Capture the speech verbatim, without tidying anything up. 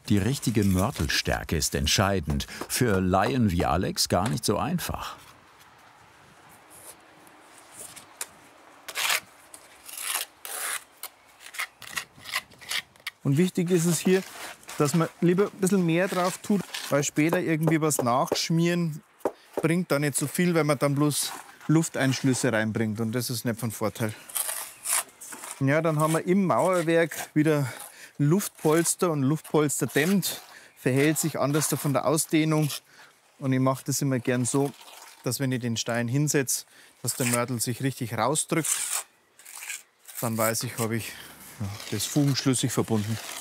Die richtige Mörtelstärke ist entscheidend. Für Laien wie Alex gar nicht so einfach. Und wichtig ist es hier, dass man lieber ein bisschen mehr drauf tut, weil später irgendwie was nachschmieren bringt da nicht so viel, weil man dann bloß Lufteinschlüsse reinbringt. Und das ist nicht von Vorteil. Ja, dann haben wir im Mauerwerk wieder Luftpolster und Luftpolster dämmt, verhält sich anders von der Ausdehnung. Und ich mache das immer gern so, dass wenn ich den Stein hinsetze, dass der Mörtel sich richtig rausdrückt. Dann weiß ich, habe ich das Fugen schlüssig verbunden.